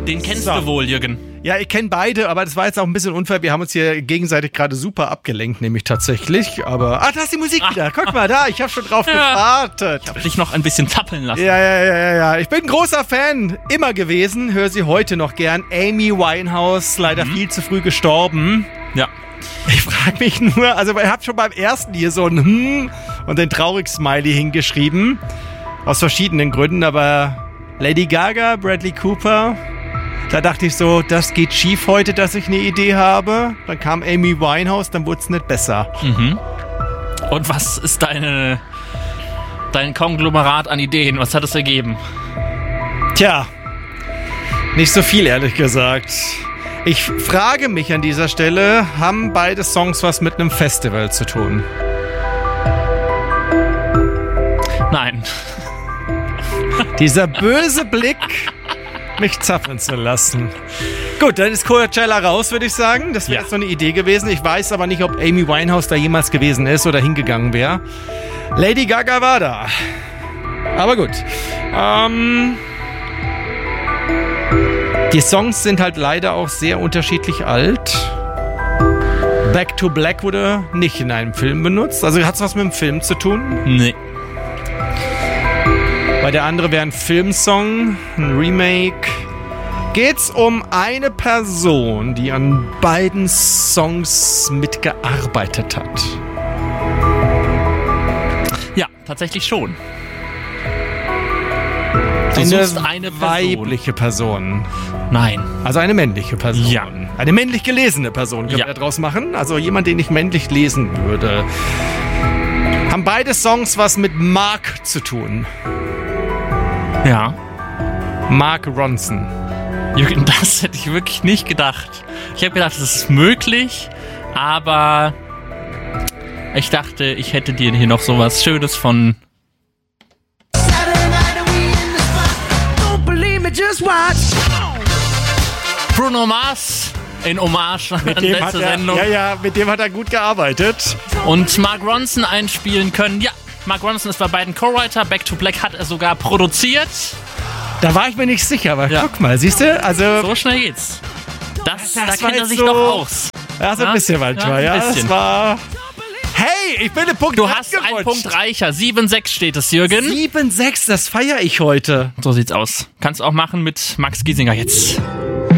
Den kennst du wohl, Jürgen. Ja, ich kenne beide, aber das war jetzt auch ein bisschen unfair. Wir haben uns hier gegenseitig gerade super abgelenkt, nämlich tatsächlich. Aber, da ist die Musik wieder. Guck mal da, ich habe schon drauf gewartet. Ich habe dich noch ein bisschen zappeln lassen. Ja. Ich bin ein großer Fan, immer gewesen. Höre sie heute noch gern. Amy Winehouse, leider viel zu früh gestorben. Ja. Ich frage mich nur, also ich habe schon beim ersten hier so ein und den Traurig-Smiley hingeschrieben. Aus verschiedenen Gründen, aber Lady Gaga, Bradley Cooper... Da dachte ich so, das geht schief heute, dass ich eine Idee habe. Dann kam Amy Winehouse, dann wurde es nicht besser. Mhm. Und was ist dein Konglomerat an Ideen? Was hat es ergeben? Tja, nicht so viel, ehrlich gesagt. Ich frage mich an dieser Stelle, haben beide Songs was mit einem Festival zu tun? Nein. Dieser böse Blick... mich zappeln zu lassen. Gut, dann ist Coachella raus, würde ich sagen. Das wäre jetzt so eine Idee gewesen. Ich weiß aber nicht, ob Amy Winehouse da jemals gewesen ist oder hingegangen wäre. Lady Gaga war da. Aber gut. Die Songs sind halt leider auch sehr unterschiedlich alt. Back to Black wurde nicht in einem Film benutzt. Also hat es was mit dem Film zu tun? Nee. Bei der andere wäre ein Filmsong, ein Remake. Geht's um eine Person, die an beiden Songs mitgearbeitet hat? Ja, tatsächlich schon. Eine weibliche Person. Nein. Also eine männliche Person. Ja. Eine männlich gelesene Person können wir daraus machen. Also jemand, den ich männlich lesen würde. Haben beide Songs was mit Mark zu tun? Ja. Mark Ronson. Jürgen, das hätte ich wirklich nicht gedacht. Ich habe gedacht, es ist möglich, aber ich dachte, ich hätte dir hier noch sowas Schönes von Bruno Mars in Hommage an letzte Sendung. Ja, mit dem hat er gut gearbeitet. Und Mark Ronson einspielen können. Ja, Mark Ronson ist bei beiden Co-Writer. Back to Black hat er sogar produziert. Da war ich mir nicht sicher, aber guck mal, siehst du? Also so schnell geht's. Da kennt er sich so, doch aus. Ja, so ein bisschen manchmal, ja. Das war... Hey, ich bin einen Punkt Du hast einen Punkt reicher. 7-6 steht es, Jürgen. 7-6, das feiere ich heute. So sieht's aus. Kannst auch machen mit Max Giesinger jetzt.